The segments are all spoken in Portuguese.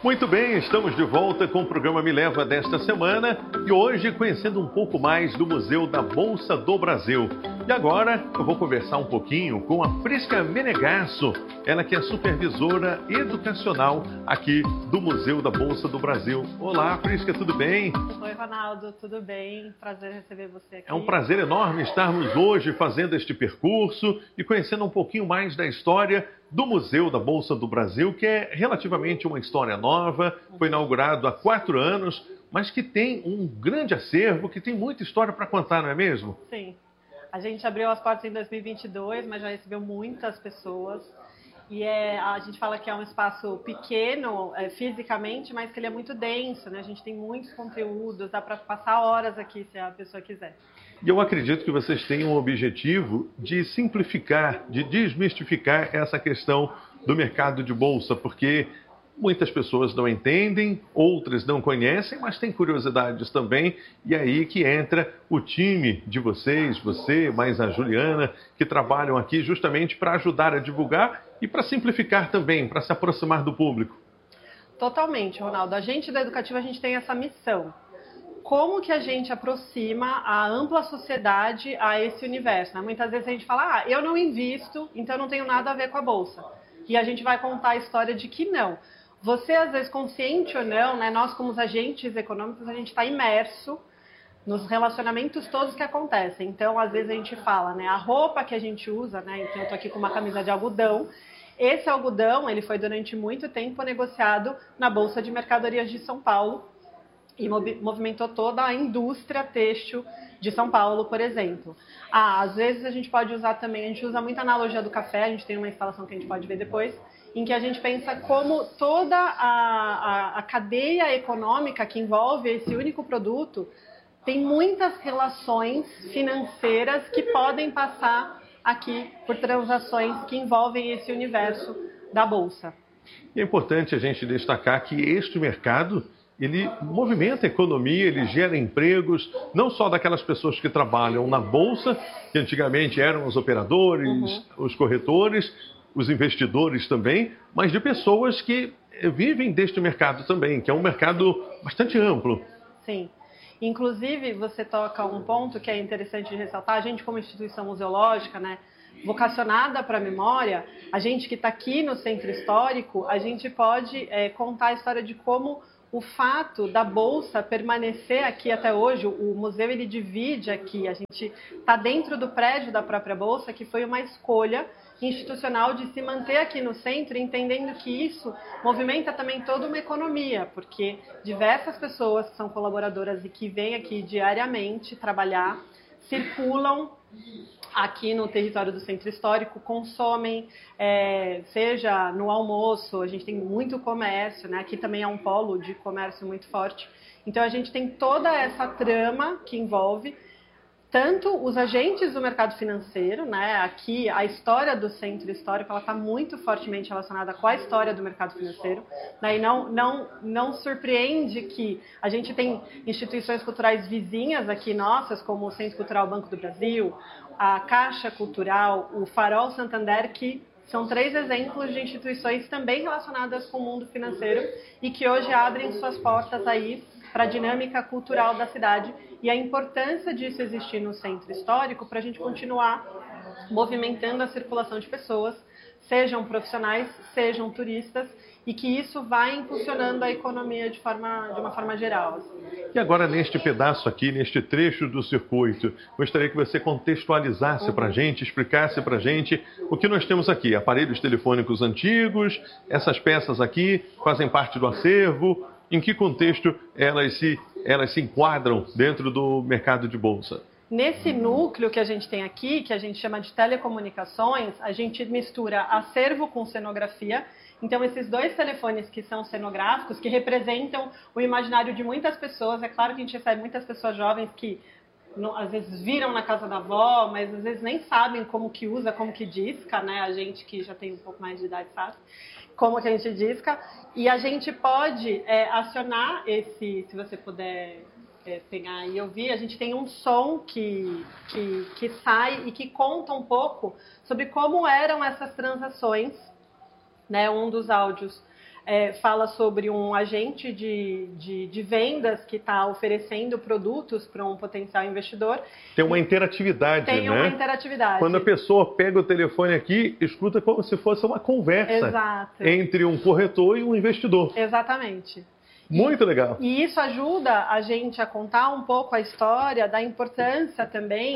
Muito bem, estamos de volta com o programa Me Leva desta semana e hoje conhecendo um pouco mais do Museu da Bolsa do Brasil. E agora eu vou conversar um pouquinho com a Prisca Menegasso, ela que é supervisora educacional aqui do Museu da Bolsa do Brasil. Olá, Prisca, tudo bem? Oi, Ronaldo, tudo bem? Prazer receber você aqui. É um prazer enorme estarmos hoje fazendo este percurso e conhecendo um pouquinho mais da história do Museu da Bolsa do Brasil, que é relativamente uma história nova, foi inaugurado há 4 anos, mas que tem um grande acervo, que tem muita história para contar, não é mesmo? Sim. A gente abriu as portas em 2022, mas já recebeu muitas pessoas. E a gente fala que é um espaço pequeno fisicamente, mas que ele é muito denso, né? A gente tem muitos conteúdos, dá para passar horas aqui se a pessoa quiser. E eu acredito que vocês tenham o objetivo de simplificar, de desmistificar essa questão do mercado de bolsa, porque muitas pessoas não entendem, outras não conhecem, mas têm curiosidades também. E é aí que entra o time de vocês, você, mais a Juliana, que trabalham aqui justamente para ajudar a divulgar e para simplificar também, para se aproximar do público. Totalmente, Ronaldo. A gente da Educativa, a gente tem essa missão. Como que a gente aproxima a ampla sociedade a esse universo, né? Muitas vezes a gente fala, eu não invisto, então eu não tenho nada a ver com a Bolsa. E a gente vai contar a história de que não. Você, às vezes, consciente ou não, né? Nós como os agentes econômicos, a gente está imerso nos relacionamentos todos que acontecem. Então, às vezes a gente fala, né? A roupa que a gente usa, né? Então, eu estou aqui com uma camisa de algodão. Esse algodão, ele foi durante muito tempo negociado na Bolsa de Mercadorias de São Paulo, e movimentou toda a indústria têxtil de São Paulo, por exemplo. Às vezes a gente pode usar também, a gente usa muito a analogia do café, a gente tem uma instalação que a gente pode ver depois, em que a gente pensa como toda a cadeia econômica que envolve esse único produto tem muitas relações financeiras que podem passar aqui por transações que envolvem esse universo da Bolsa. E é importante a gente destacar que este mercado ele movimenta a economia, ele gera empregos, não só daquelas pessoas que trabalham na Bolsa, que antigamente eram os operadores, os corretores, os investidores também, mas de pessoas que vivem deste mercado também, que é um mercado bastante amplo. Sim. Inclusive, você toca um ponto que é interessante de ressaltar, a gente como instituição museológica, né, vocacionada para a memória, a gente que está aqui no Centro Histórico, a gente pode contar a história de como o fato da Bolsa permanecer aqui até hoje, o museu ele divide aqui, a gente está dentro do prédio da própria Bolsa, que foi uma escolha institucional de se manter aqui no centro, entendendo que isso movimenta também toda uma economia, porque diversas pessoas que são colaboradoras e que vêm aqui diariamente trabalhar, circulam aqui no território do Centro Histórico, consomem, seja no almoço, a gente tem muito comércio, né? Aqui também é um polo de comércio muito forte. Então a gente tem toda essa trama que envolve tanto os agentes do mercado financeiro, né? Aqui a história do Centro Histórico ela está muito fortemente relacionada com a história do mercado financeiro, né? E não surpreende que a gente tem instituições culturais vizinhas aqui nossas, como o Centro Cultural Banco do Brasil, a Caixa Cultural, o Farol Santander, que são 3 exemplos de instituições também relacionadas com o mundo financeiro e que hoje abrem suas portas aí para a dinâmica cultural da cidade e a importância disso existir no Centro Histórico para a gente continuar movimentando a circulação de pessoas, sejam profissionais, sejam turistas, e que isso vai impulsionando a economia de uma forma geral. E agora, neste pedaço aqui, neste trecho do circuito, gostaria que você contextualizasse para a gente, explicasse para a gente o que nós temos aqui. Aparelhos telefônicos antigos, essas peças aqui fazem parte do acervo. Em que contexto elas se enquadram dentro do mercado de bolsa? Nesse núcleo que a gente tem aqui, que a gente chama de telecomunicações, a gente mistura acervo com cenografia. Então, esses 2 telefones que são cenográficos, que representam o imaginário de muitas pessoas, é claro que a gente recebe muitas pessoas jovens que às vezes viram na casa da avó, mas às vezes nem sabem como que usa, como que disca, né? A gente que já tem um pouco mais de idade sabe como que a gente disca. E a gente pode acionar esse, se você puder pegar e ouvir, a gente tem um som que sai e que conta um pouco sobre como eram essas transações, né? Um dos áudios fala sobre um agente de vendas que está oferecendo produtos para um potencial investidor. Tem uma interatividade, Tem uma interatividade. Quando a pessoa pega o telefone aqui, escuta como se fosse uma conversa Exato. entre um corretor e um investidor. Exatamente. Muito legal. E isso ajuda a gente a contar um pouco a história da importância também,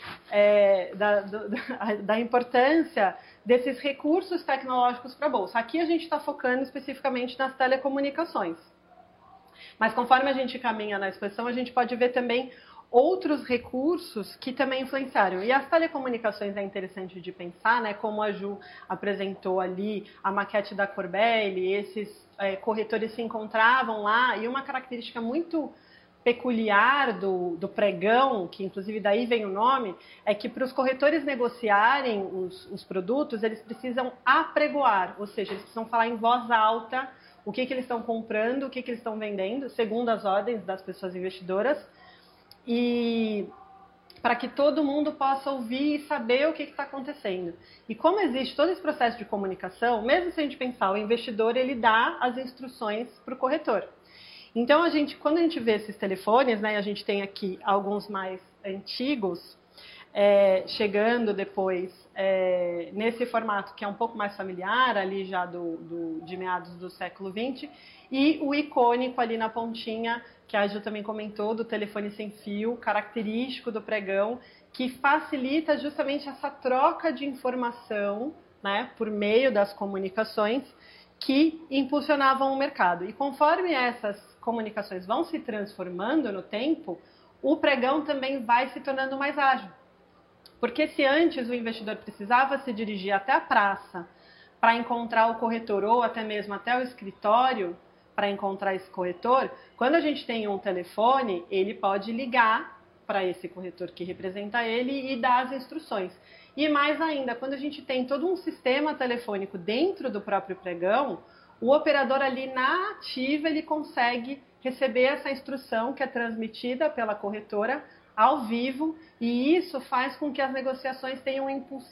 da importância desses recursos tecnológicos para a Bolsa. Aqui a gente está focando especificamente nas telecomunicações. Mas conforme a gente caminha na exposição, a gente pode ver também outros recursos que também influenciaram. E as telecomunicações é interessante de pensar, né? Como a Ju apresentou ali a maquete da Corbelli, esses corretores se encontravam lá, e uma característica muito peculiar do pregão, que inclusive daí vem o nome, é que para os corretores negociarem os produtos, eles precisam apregoar, ou seja, eles precisam falar em voz alta o que eles estão comprando, o que eles estão vendendo, segundo as ordens das pessoas investidoras, e para que todo mundo possa ouvir e saber o que está acontecendo. E como existe todo esse processo de comunicação, mesmo se a gente pensar, o investidor ele dá as instruções para o corretor. Então, quando a gente vê esses telefones, né, a gente tem aqui alguns mais antigos, chegando depois nesse formato que é um pouco mais familiar, ali já de meados do século XX, e o icônico ali na pontinha, que a Ju também comentou, do telefone sem fio, característico do pregão, que facilita justamente essa troca de informação, né, por meio das comunicações, que impulsionavam o mercado. E conforme essas comunicações vão se transformando no tempo, o pregão também vai se tornando mais ágil. Porque se antes o investidor precisava se dirigir até a praça para encontrar o corretor, ou até mesmo até o escritório para encontrar esse corretor, quando a gente tem um telefone, ele pode ligar para esse corretor que representa ele e dar as instruções. E mais ainda, quando a gente tem todo um sistema telefônico dentro do próprio pregão, o operador ali na ativa, ele consegue receber essa instrução que é transmitida pela corretora ao vivo, e isso faz com que as negociações tenham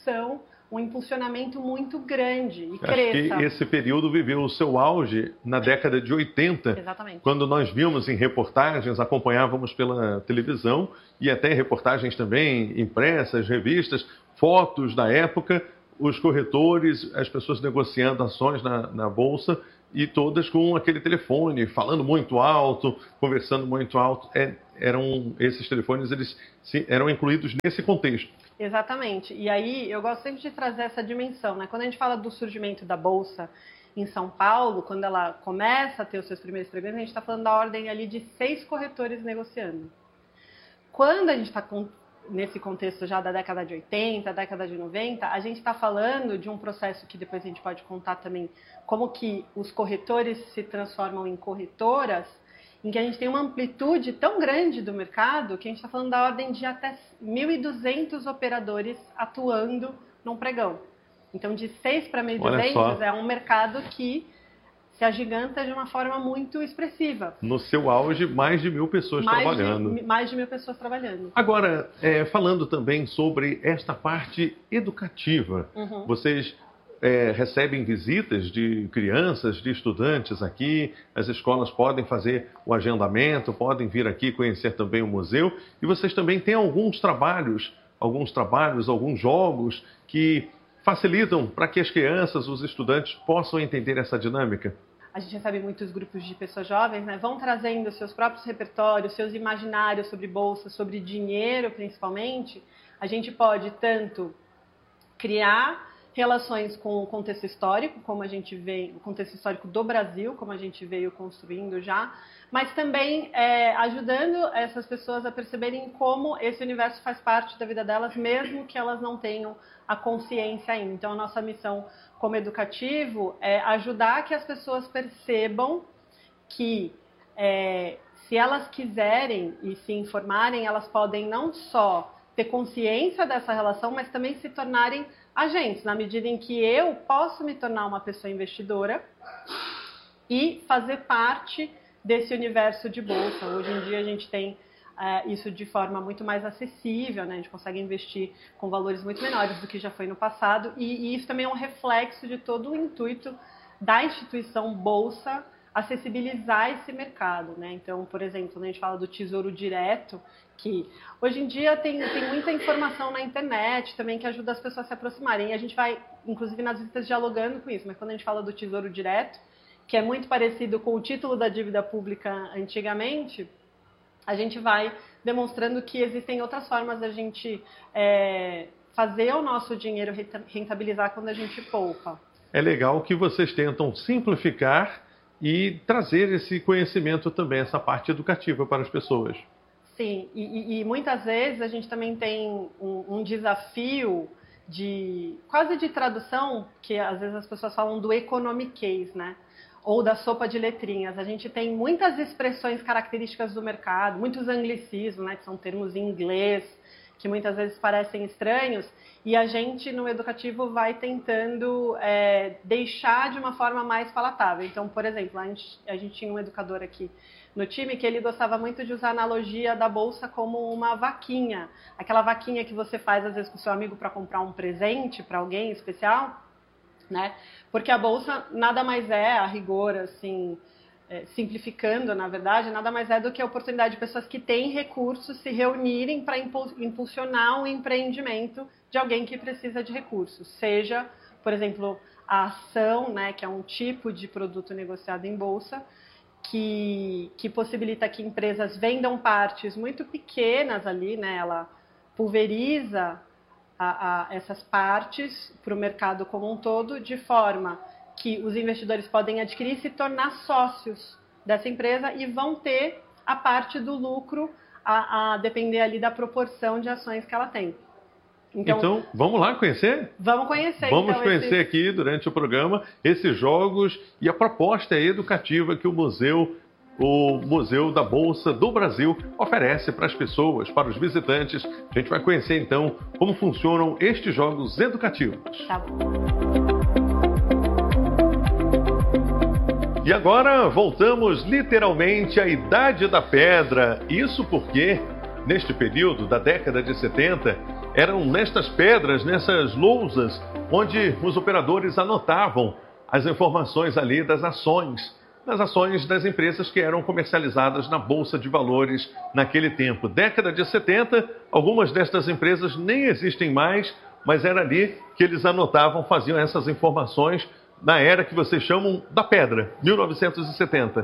um impulsionamento muito grande e cresça. Acho que esse período viveu o seu auge na década de 80, Exatamente. Quando nós vimos em reportagens, acompanhávamos pela televisão e até reportagens também impressas, revistas, fotos da época, os corretores, as pessoas negociando ações na Bolsa, e todas com aquele telefone, falando muito alto, conversando muito alto. Esses telefones eram incluídos nesse contexto. Exatamente. E aí eu gosto sempre de trazer essa dimensão, né? Quando a gente fala do surgimento da Bolsa em São Paulo, quando ela começa a ter os seus primeiros pregões, a gente está falando da ordem ali de 6 corretores negociando. Quando a gente está nesse contexto já da década de 80, década de 90, a gente está falando de um processo que depois a gente pode contar também como que os corretores se transformam em corretoras, em que a gente tem uma amplitude tão grande do mercado que a gente está falando da ordem de até 1.200 operadores atuando num pregão. Então, de 6 para 1.200 é um mercado que se agiganta de uma forma muito expressiva. No seu auge, mais de 1.000 pessoas trabalhando. Mais de 1.000 pessoas trabalhando. Agora, falando também sobre esta parte educativa, vocês recebem visitas de crianças, de estudantes aqui, as escolas podem fazer o agendamento, podem vir aqui conhecer também o museu, e vocês também têm alguns trabalhos, alguns jogos que facilitam para que as crianças, os estudantes possam entender essa dinâmica. A gente recebe muitos grupos de pessoas jovens, né? Vão trazendo seus próprios repertórios, seus imaginários sobre bolsa, sobre dinheiro principalmente. A gente pode tanto criar relações com o contexto histórico, como a gente vê, o contexto histórico do Brasil, como a gente veio construindo já, mas também ajudando essas pessoas a perceberem como esse universo faz parte da vida delas, mesmo que elas não tenham a consciência ainda. Então, a nossa missão como educativo é ajudar que as pessoas percebam que se elas quiserem e se informarem, elas podem não só ter consciência dessa relação, mas também se tornarem agentes, na medida em que eu posso me tornar uma pessoa investidora e fazer parte desse universo de bolsa. Hoje em dia a gente tem isso de forma muito mais acessível, né? A gente consegue investir com valores muito menores do que já foi no passado, e isso também é um reflexo de todo o intuito da instituição Bolsa acessibilizar esse mercado, né? Então, por exemplo, quando a gente fala do Tesouro Direto, que hoje em dia tem muita informação na internet também que ajuda as pessoas a se aproximarem. E a gente vai, inclusive nas visitas, dialogando com isso. Mas quando a gente fala do Tesouro Direto, que é muito parecido com o título da dívida pública antigamente, a gente vai demonstrando que existem outras formas da gente fazer o nosso dinheiro rentabilizar quando a gente poupa. É legal que vocês tentam simplificar e trazer esse conhecimento também, essa parte educativa para as pessoas. Sim, e muitas vezes a gente também tem um desafio quase de tradução, que às vezes as pessoas falam do economiquez, né? Ou da sopa de letrinhas. A gente tem muitas expressões características do mercado, muitos anglicismos, né? Que são termos em inglês, que muitas vezes parecem estranhos, e a gente, no educativo, vai tentando deixar de uma forma mais palatável. Então, por exemplo, a gente tinha um educador aqui no time que ele gostava muito de usar a analogia da bolsa como uma vaquinha. Aquela vaquinha que você faz, às vezes, com o seu amigo para comprar um presente para alguém especial, né? Porque a bolsa nada mais é, a rigor, assim, simplificando, na verdade, nada mais é do que a oportunidade de pessoas que têm recursos se reunirem para impulsionar um empreendimento de alguém que precisa de recursos. Seja, por exemplo, a ação, né, que é um tipo de produto negociado em bolsa, que possibilita que empresas vendam partes muito pequenas ali, né, ela pulveriza essas partes para o mercado como um todo, de forma que os investidores podem adquirir e se tornar sócios dessa empresa e vão ter a parte do lucro a depender ali da proporção de ações que ela tem. Então vamos lá conhecer? Vamos conhecer. Vamos conhecer aqui durante o programa esses jogos e a proposta educativa que o Museu da Bolsa do Brasil oferece para as pessoas, para os visitantes. A gente vai conhecer então como funcionam estes jogos educativos. Tá bom. E agora voltamos literalmente à Idade da Pedra. Isso porque, neste período da década de 70, eram nestas pedras, nessas lousas, onde os operadores anotavam as informações ali das ações das empresas que eram comercializadas na Bolsa de Valores naquele tempo. Década de 70, algumas destas empresas nem existem mais, mas era ali que eles anotavam, faziam essas informações na era que vocês chamam da Pedra, 1970.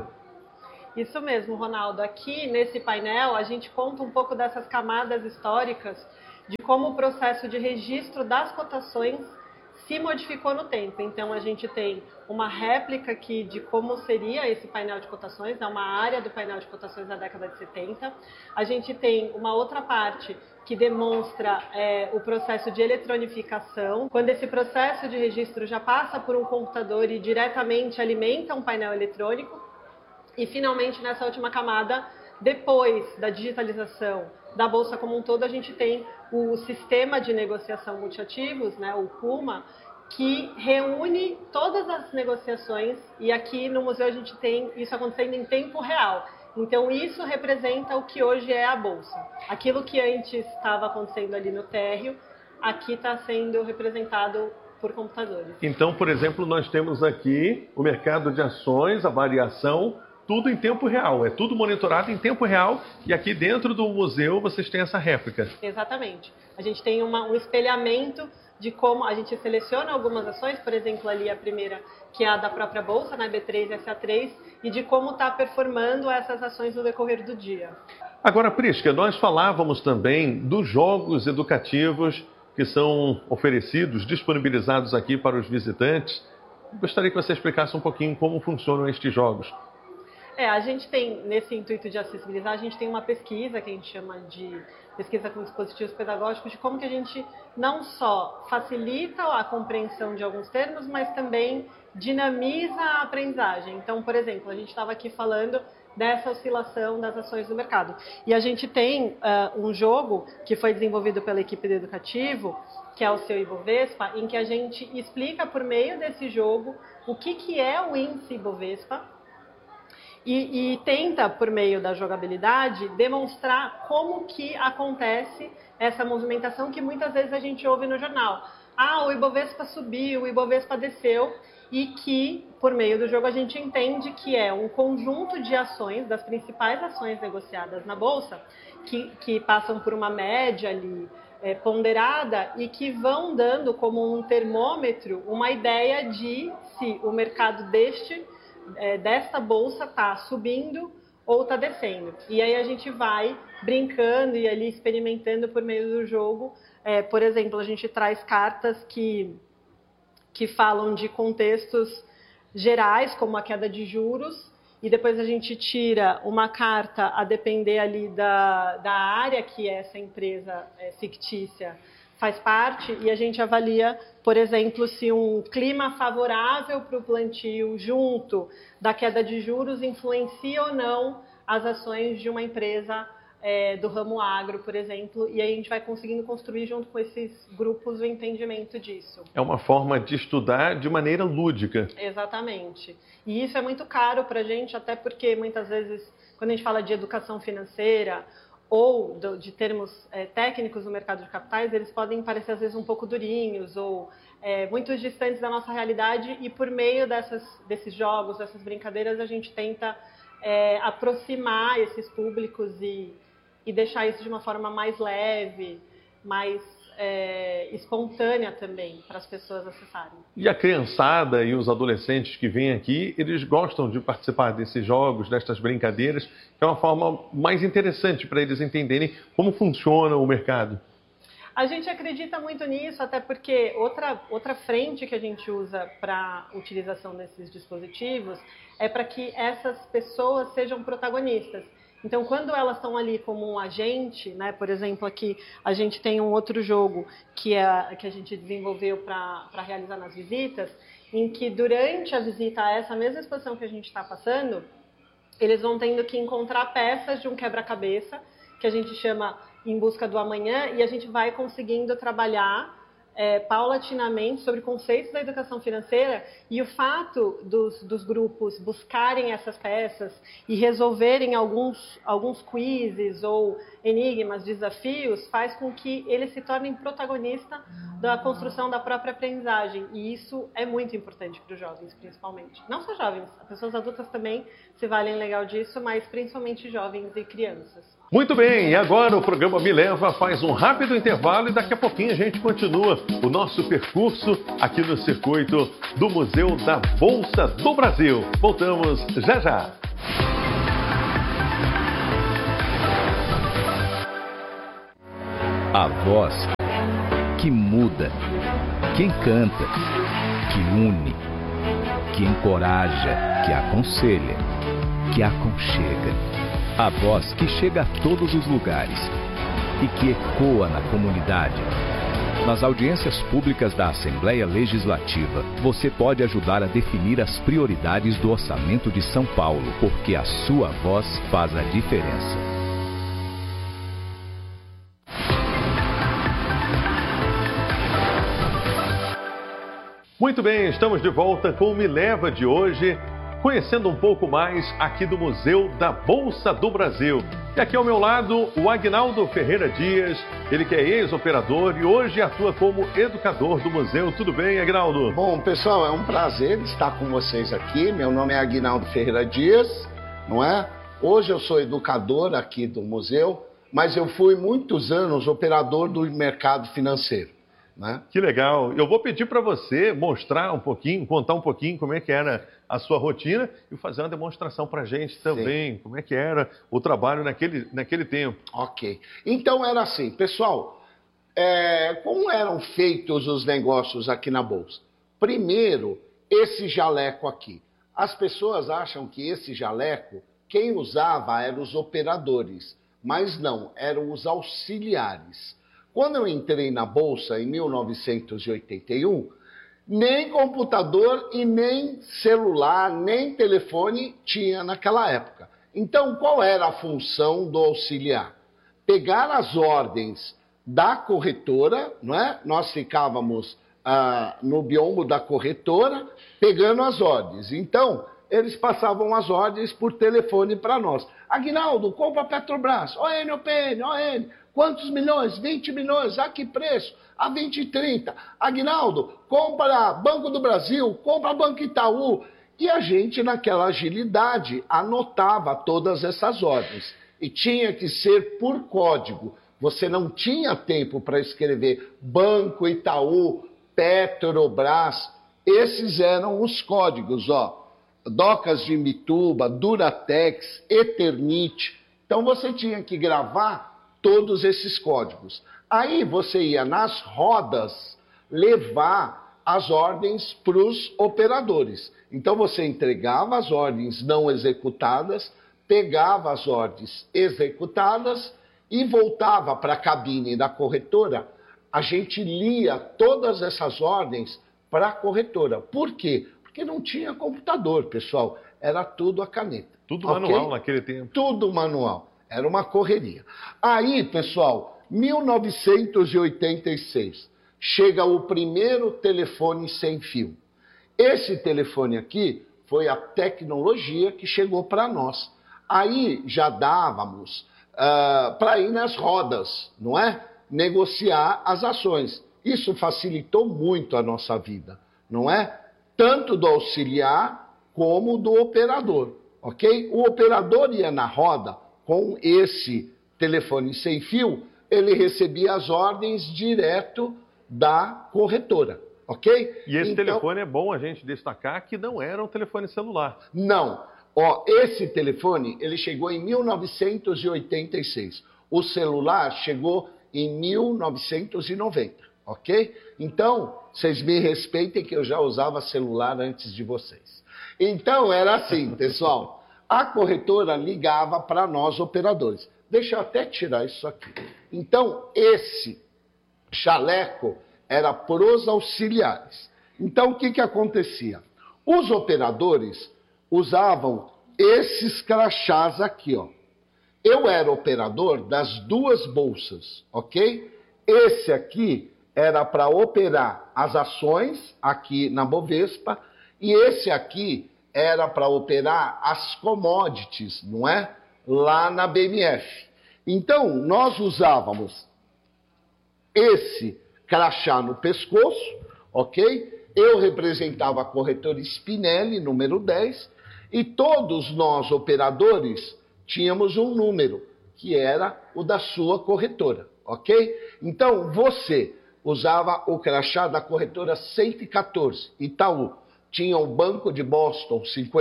Isso mesmo, Ronaldo. Aqui nesse painel a gente conta um pouco dessas camadas históricas de como o processo de registro das cotações se modificou no tempo. Então a gente tem uma réplica aqui de como seria esse painel de cotações, né, uma área do painel de cotações da década de 70. A gente tem uma outra parte que demonstra o processo de eletronificação, quando esse processo de registro já passa por um computador e diretamente alimenta um painel eletrônico. E finalmente, nessa última camada, depois da digitalização da Bolsa como um todo, a gente tem o Sistema de Negociação Multiativos, né, o PUMA, que reúne todas as negociações, e aqui no museu a gente tem isso acontecendo em tempo real. Então isso representa o que hoje é a Bolsa. Aquilo que antes estava acontecendo ali no térreo, aqui está sendo representado por computadores. Então, por exemplo, nós temos aqui o mercado de ações, a variação, tudo em tempo real, é tudo monitorado em tempo real, e aqui dentro do museu vocês têm essa réplica. Exatamente. A gente tem um espelhamento de como a gente seleciona algumas ações, por exemplo, ali a primeira, que é a da própria Bolsa, na B3 e SA3, e de como está performando essas ações no decorrer do dia. Agora, Prisca, nós falávamos também dos jogos educativos que são oferecidos, disponibilizados aqui para os visitantes. Gostaria que você explicasse um pouquinho como funcionam estes jogos. A gente tem, nesse intuito de acessibilizar, a gente tem uma pesquisa que a gente chama de pesquisa com dispositivos pedagógicos, de como que a gente não só facilita a compreensão de alguns termos, mas também dinamiza a aprendizagem. Então, por exemplo, a gente estava aqui falando dessa oscilação das ações do mercado. E a gente tem um jogo que foi desenvolvido pela equipe do educativo, que é o seu Ibovespa, em que a gente explica por meio desse jogo o que é o índice Ibovespa, e tenta, por meio da jogabilidade, demonstrar como que acontece essa movimentação que muitas vezes a gente ouve no jornal. O Ibovespa subiu, o Ibovespa desceu. e que, por meio do jogo, a gente entende que é um conjunto de ações, das principais ações negociadas na Bolsa, que passam por uma média ali ponderada e que vão dando como um termômetro uma ideia de se o mercado desta Bolsa está subindo ou está descendo. E aí a gente vai brincando e ali experimentando por meio do jogo. Por exemplo, a gente traz cartas que falam de contextos gerais, como a queda de juros, e depois a gente tira uma carta a depender ali da área que essa empresa fictícia faz parte, e a gente avalia, por exemplo, se um clima favorável para o plantio junto da queda de juros influencia ou não as ações de uma empresa do ramo agro, por exemplo, e aí a gente vai conseguindo construir junto com esses grupos o entendimento disso. É uma forma de estudar de maneira lúdica. Exatamente. E isso é muito caro para a gente, até porque muitas vezes, quando a gente fala de educação financeira ou de termos técnicos no mercado de capitais, eles podem parecer às vezes um pouco durinhos ou muito distantes da nossa realidade, e por meio desses jogos, dessas brincadeiras, a gente tenta aproximar esses públicos e deixar isso de uma forma mais leve, mais espontânea também, para as pessoas acessarem. E a criançada e os adolescentes que vêm aqui, eles gostam de participar desses jogos, destas brincadeiras, que é uma forma mais interessante para eles entenderem como funciona o mercado. A gente acredita muito nisso, até porque outra frente que a gente usa para a utilização desses dispositivos é para que essas pessoas sejam protagonistas. Então, quando elas estão ali como um agente, né, por exemplo, aqui a gente tem um outro jogo que a gente desenvolveu para realizar nas visitas, em que durante a visita a essa mesma exposição que a gente está passando, eles vão tendo que encontrar peças de um quebra-cabeça, que a gente chama Em Busca do Amanhã, e a gente vai conseguindo trabalhar paulatinamente sobre conceitos da educação financeira, e o fato dos grupos buscarem essas peças e resolverem alguns quizzes ou enigmas, desafios, faz com que eles se tornem protagonistas da construção da própria aprendizagem, e isso é muito importante para os jovens, principalmente. Não só jovens, as pessoas adultas também se valem legal disso, mas principalmente jovens e crianças. Muito bem, e agora o programa Me Leva faz um rápido intervalo e daqui a pouquinho a gente continua o nosso percurso aqui no circuito do Museu da Bolsa do Brasil. Voltamos já já. A voz que muda, que encanta, que une, que encoraja, que aconselha, que aconchega. A voz que chega a todos os lugares e que ecoa na comunidade. Nas audiências públicas da Assembleia Legislativa, você pode ajudar a definir as prioridades do orçamento de São Paulo, porque a sua voz faz a diferença. Muito bem, estamos de volta com o Me Leva de hoje, conhecendo um pouco mais aqui do Museu da Bolsa do Brasil. E aqui ao meu lado, o Aguinaldo Ferreira Dias, ele que é ex-operador e hoje atua como educador do museu. Tudo bem, Aguinaldo? Bom, pessoal, é um prazer estar com vocês aqui. Meu nome é Aguinaldo Ferreira Dias, não é? Hoje eu sou educador aqui do museu, mas eu fui muitos anos operador do mercado financeiro. Né? Que legal. Eu vou pedir para você mostrar um pouquinho, contar um pouquinho como é que era a sua rotina e fazer uma demonstração para a gente também, Sim. Como é que era o trabalho naquele tempo. Ok. Então era assim, pessoal, como eram feitos os negócios aqui na Bolsa? Primeiro, esse jaleco aqui. As pessoas acham que esse jaleco, quem usava eram os operadores, mas não, eram os auxiliares. Quando eu entrei na Bolsa em 1981, nem computador e nem celular, nem telefone tinha naquela época. Então, qual era a função do auxiliar? Pegar as ordens da corretora, não é? Nós ficávamos no biombo da corretora, pegando as ordens. Então, eles passavam as ordens por telefone para nós. Aguinaldo, compra Petrobras, ON, OPN, ON. Quantos milhões? 20 milhões. A que preço? A 20 e 30. Aguinaldo, compra Banco do Brasil, compra Banco Itaú. E a gente, naquela agilidade, anotava todas essas ordens. E tinha que ser por código. Você não tinha tempo para escrever Banco Itaú, Petrobras. Esses eram os códigos, ó. Docas de Imbituba, Duratex, Eternit. Então você tinha que gravar todos esses códigos. Aí você ia nas rodas levar as ordens para os operadores. Então você entregava as ordens não executadas, pegava as ordens executadas e voltava para a cabine da corretora. A gente lia todas essas ordens para a corretora. Por quê? Porque não tinha computador, pessoal. Era tudo a caneta. Tudo manual naquele tempo. Tudo manual. Era uma correria. Aí, pessoal, 1986, chega o primeiro telefone sem fio. Esse telefone aqui foi a tecnologia que chegou para nós. Aí já dávamos para ir nas rodas, não é? Negociar as ações. Isso facilitou muito a nossa vida, não é? Tanto do auxiliar como do operador, ok? O operador ia na roda com esse telefone sem fio, ele recebia as ordens direto da corretora, ok? E esse telefone é bom a gente destacar que não era um telefone celular. Não. Ó, esse telefone, ele chegou em 1986. O celular chegou em 1990, ok? Então, vocês me respeitem que eu já usava celular antes de vocês. Então, era assim, pessoal. A corretora ligava para nós, operadores. Deixa eu até tirar isso aqui. Então, esse chaleco era para os auxiliares. Então, o que acontecia? Os operadores usavam esses crachás aqui, ó. Eu era operador das duas bolsas, ok? Esse aqui era para operar as ações aqui na Bovespa e esse aqui era para operar as commodities, não é? Lá na BMF. Então, nós usávamos esse crachá no pescoço, ok? Eu representava a corretora Spinelli, número 10, e todos nós, operadores, tínhamos um número, que era o da sua corretora, ok? Então, você usava o crachá da corretora 114, Itaú. Tinha o Banco de Boston,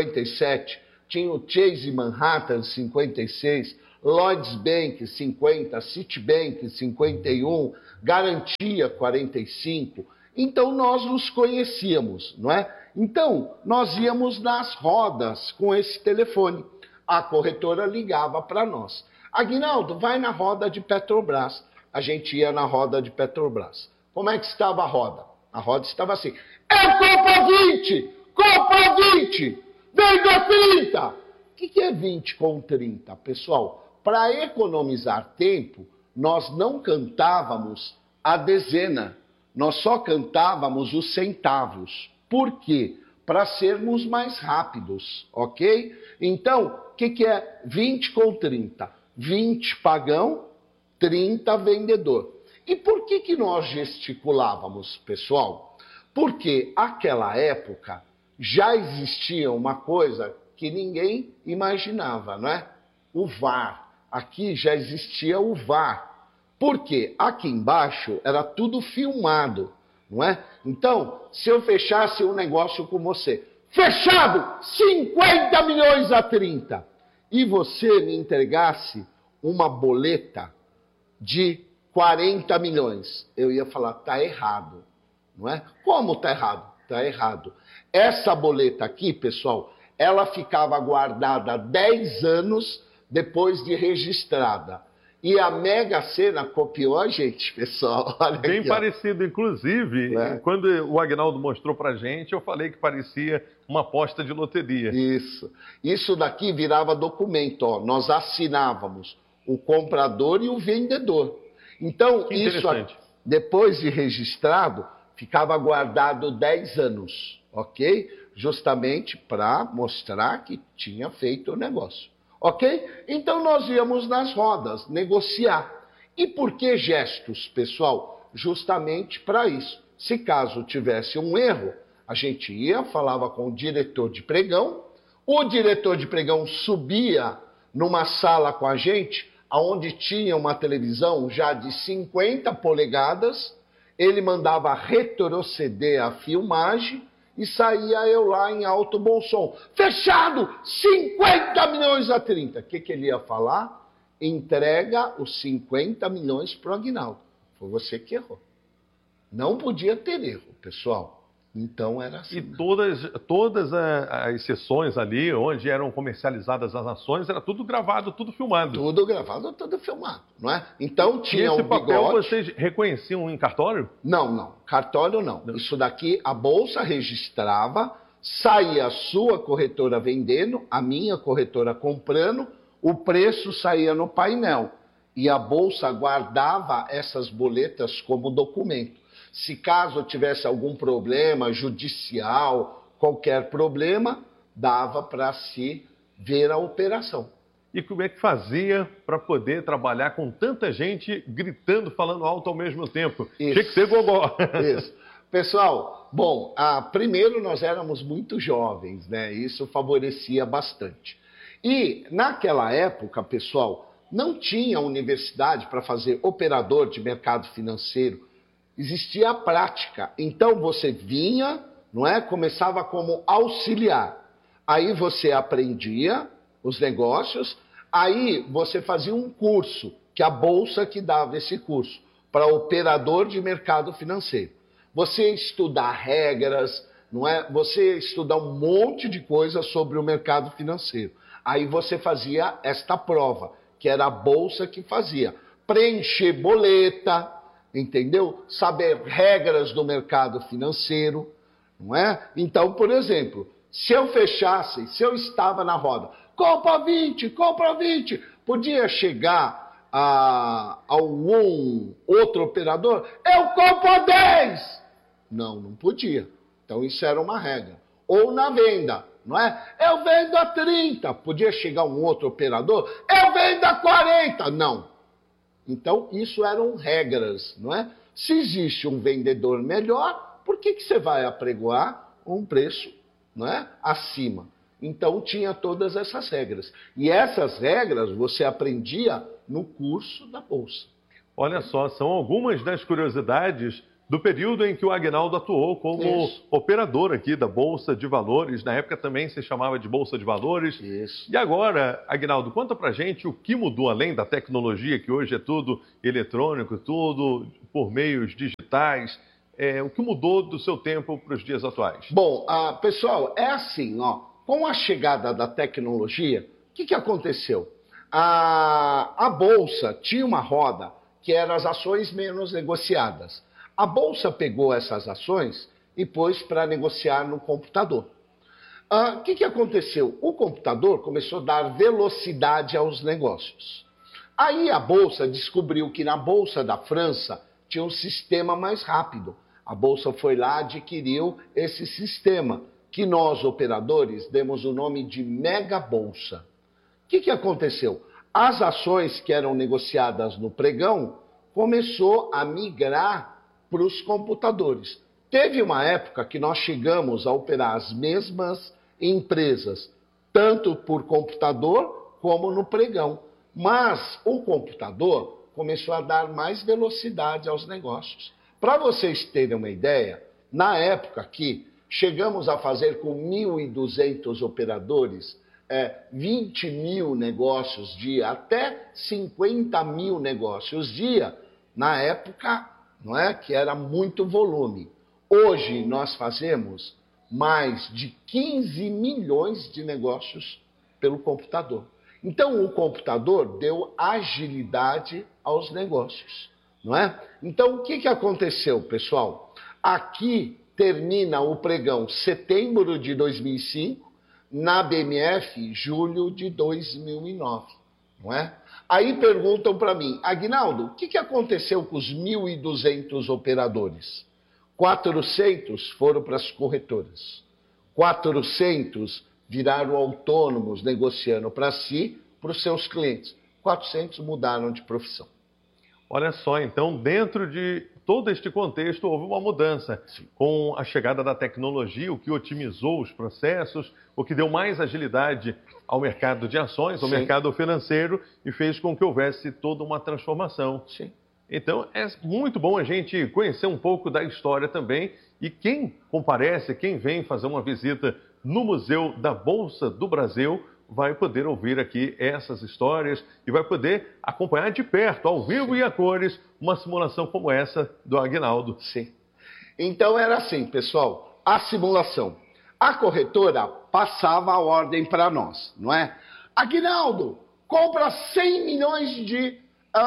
57, tinha o Chase Manhattan, 56, Lloyds Bank, 50, Citibank, 51, Garantia, 45. Então, nós nos conhecíamos, não é? Então, nós íamos nas rodas com esse telefone. A corretora ligava para nós. Aguinaldo, vai na roda de Petrobras. A gente ia na roda de Petrobras. Como é que estava a roda? A roda estava assim. Compra 20! Compra 20! Venda 30! O que é 20 com 30, pessoal? Para economizar tempo, nós não cantávamos a dezena. Nós só cantávamos os centavos. Por quê? Para sermos mais rápidos, ok? Então, o que é 20 com 30? 20 pagão, 30 vendedor. E por que nós gesticulávamos, pessoal? Porque naquela época já existia uma coisa que ninguém imaginava, não é? O VAR. Aqui já existia o VAR. Por quê? Aqui embaixo era tudo filmado, não é? Então, se eu fechasse um negócio com você, fechado, 50 milhões a 30, e você me entregasse uma boleta de 40 milhões, eu ia falar, tá errado, não é? Como tá errado? Tá errado. Essa boleta aqui, pessoal, ela ficava guardada 10 anos depois de registrada. E a Mega Sena copiou a gente, pessoal. Olha bem aqui, parecido, inclusive, quando o Aguinaldo mostrou pra gente, eu falei que parecia uma aposta de loteria. Isso. Isso daqui virava documento, ó. Nós assinávamos o comprador e o vendedor. Então, isso, depois de registrado, ficava guardado 10 anos, ok? Justamente para mostrar que tinha feito o negócio. Ok? Então nós íamos nas rodas negociar. E por que gestos, pessoal? Justamente para isso. Se caso tivesse um erro, a gente ia, falava com o diretor de pregão, o diretor de pregão subia numa sala com a gente, onde tinha uma televisão já de 50 polegadas, ele mandava retroceder a filmagem e saía eu lá em alto bom som. Fechado! 50 milhões a 30. O que ele ia falar? Entrega os 50 milhões para o Aguinaldo. Foi você que errou. Não podia ter erro, pessoal. Então era assim. E todas as sessões ali, onde eram comercializadas as ações, era tudo gravado, tudo filmado. Tudo gravado, tudo filmado, não é? Então tinha e esse um papel bigode. vocês reconheciam em cartório? Não. Cartório não. Isso daqui a Bolsa registrava, saía a sua corretora vendendo, a minha corretora comprando, o preço saía no painel. E a Bolsa guardava essas boletas como documento. Se caso tivesse algum problema judicial, qualquer problema, dava para se ver a operação. E como é que fazia para poder trabalhar com tanta gente gritando, falando alto ao mesmo tempo? Isso. Tinha que ser gogó. Isso. Pessoal, bom, primeiro nós éramos muito jovens, né? Isso favorecia bastante. E naquela época, pessoal, não tinha universidade para fazer operador de mercado financeiro. Existia a prática. Então você vinha, não é? Começava como auxiliar. Aí você aprendia os negócios, aí você fazia um curso, que a Bolsa que dava esse curso, para operador de mercado financeiro. Você estudar regras, não é? Você estudar um monte de coisa sobre o mercado financeiro. Aí você fazia esta prova, que era a Bolsa que fazia. Preencher boleta, entendeu? Saber regras do mercado financeiro, não é? Então, por exemplo, se eu fechasse, se eu estava na roda, compra 20, podia chegar a um outro operador, eu compro 10! Não podia. Então, isso era uma regra. Ou na venda, não é? Eu vendo a 30, podia chegar um outro operador, eu vendo a 40! Não. Então, isso eram regras, não é? Se existe um vendedor melhor, por que você vai apregoar um preço, não é, acima? Então, tinha todas essas regras. E essas regras você aprendia no curso da Bolsa. Olha só, são algumas das curiosidades do período em que o Aguinaldo atuou como operador aqui da Bolsa de Valores. Na época também se chamava de Bolsa de Valores. Isso. E agora, Aguinaldo, conta pra gente o que mudou, além da tecnologia, que hoje é tudo eletrônico, tudo por meios digitais. O que mudou do seu tempo para os dias atuais? Bom, pessoal, é assim, ó, com a chegada da tecnologia, o que aconteceu? A Bolsa tinha uma roda que eram as ações menos negociadas. A Bolsa pegou essas ações e pôs para negociar no computador. O que aconteceu? O computador começou a dar velocidade aos negócios. Aí a Bolsa descobriu que na Bolsa da França tinha um sistema mais rápido. A Bolsa foi lá e adquiriu esse sistema, que nós, operadores, demos o nome de Mega Bolsa. O que aconteceu? As ações que eram negociadas no pregão começou a migrar para os computadores. Teve uma época que nós chegamos a operar as mesmas empresas, tanto por computador como no pregão. Mas o computador começou a dar mais velocidade aos negócios. Para vocês terem uma ideia, na época aqui, chegamos a fazer com 1.200 operadores 20 mil negócios dia, até 50 mil negócios dia, na época, não é, que era muito volume. Hoje nós fazemos mais de 15 milhões de negócios pelo computador. Então o computador deu agilidade aos negócios, não é? Então o que aconteceu, pessoal? Aqui termina o pregão setembro de 2005, na BMF julho de 2009, não é? Aí perguntam para mim, Aguinaldo, o que aconteceu com os 1.200 operadores? 400 foram para as corretoras, 400 viraram autônomos negociando para si, para os seus clientes, 400 mudaram de profissão. Olha só, então, dentro de todo este contexto, houve uma mudança. Com a chegada da tecnologia, o que otimizou os processos, o que deu mais agilidade ao mercado de ações, ao mercado financeiro, e fez com que houvesse toda uma transformação. Sim. Então, é muito bom a gente conhecer um pouco da história também. E quem comparece, quem vem fazer uma visita no Museu da Bolsa do Brasil, vai poder ouvir aqui essas histórias e vai poder acompanhar de perto, ao vivo e a cores, uma simulação como essa do Aguinaldo. Sim. Então era assim, pessoal, a simulação. A corretora passava a ordem para nós, não é? Aguinaldo, compra 100 milhões de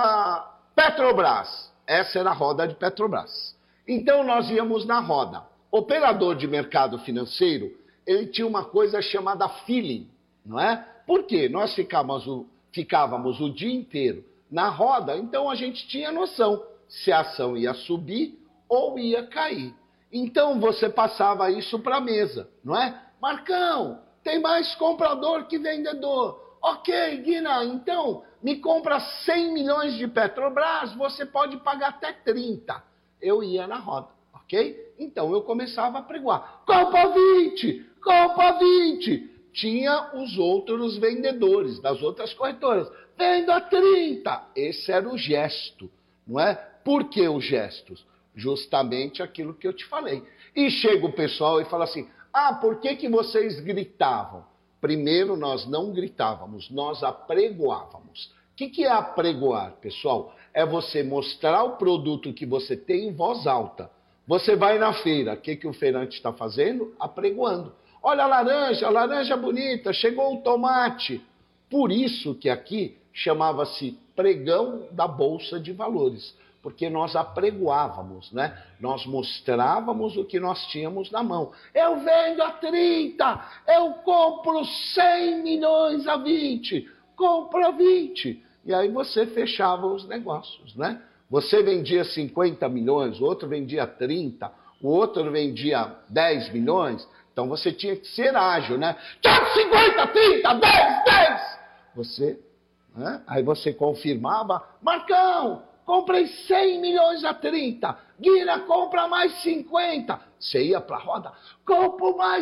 Petrobras. Essa era a roda de Petrobras. Então nós íamos na roda. Operador de mercado financeiro, ele tinha uma coisa chamada feeling, não é? Por quê? Nós ficávamos o dia inteiro na roda, então a gente tinha noção se a ação ia subir ou ia cair. Então você passava isso para a mesa, não é? Marcão, tem mais comprador que vendedor. Ok, Guina, então me compra 100 milhões de Petrobras, você pode pagar até 30. Eu ia na roda, ok? Então eu começava a pregoar. Compra 20, compra 20. Tinha os outros vendedores das outras corretoras. Vendo a 30. Esse era o gesto, não é? Por que os gestos? Justamente aquilo que eu te falei. E chega o pessoal e fala assim, por que vocês gritavam? Primeiro, nós não gritávamos, nós apregoávamos. O que é apregoar, pessoal? É você mostrar o produto que você tem em voz alta. Você vai na feira, o que o feirante está fazendo? Apregoando. Olha a laranja bonita, chegou o tomate. Por isso que aqui chamava-se pregão da Bolsa de Valores, porque nós apregoávamos, né? Nós mostrávamos o que nós tínhamos na mão. Eu vendo a 30, eu compro 100 milhões a 20, compra 20. E aí você fechava os negócios, né? Você vendia 50 milhões, o outro vendia 30, o outro vendia 10 milhões... Então você tinha que ser ágil, né? 50, 30, 10! Você, né? Aí você confirmava, Marcão, comprei 100 milhões a 30, Guina, compra mais 50. Você ia para a roda, compro mais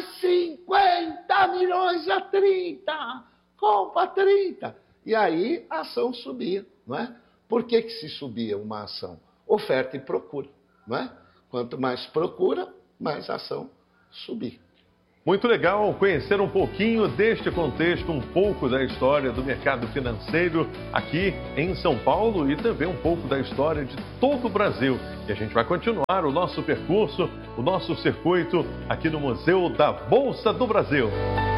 50 milhões a 30, compra 30. E aí a ação subia, não é? Por que se subia uma ação? Oferta e procura, não é? Quanto mais procura, mais a ação subia. Muito legal conhecer um pouquinho deste contexto, um pouco da história do mercado financeiro aqui em São Paulo e também um pouco da história de todo o Brasil. E a gente vai continuar o nosso percurso, o nosso circuito aqui no Museu da Bolsa do Brasil.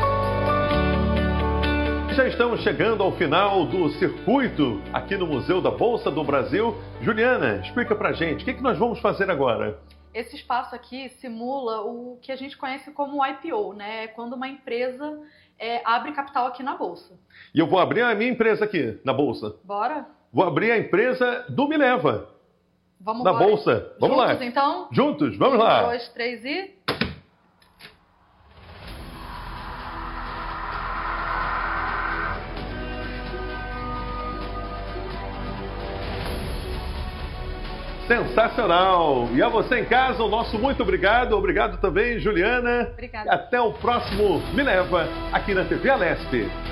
Já estamos chegando ao final do circuito aqui no Museu da Bolsa do Brasil. Juliana, explica pra gente, o que nós vamos fazer agora? Esse espaço aqui simula o que a gente conhece como IPO, né? É quando uma empresa abre capital aqui na Bolsa. E eu vou abrir a minha empresa aqui na Bolsa. Bora? Vou abrir a empresa do Me Leva. Vamos na Bolsa. Vamos lá. Juntos, então? Juntos, vamos lá. 1, 2, 3 e... Sensacional! E a você em casa, o nosso muito obrigado. Obrigado também, Juliana. Obrigada. E até o próximo Me Leva, aqui na TV Alesp.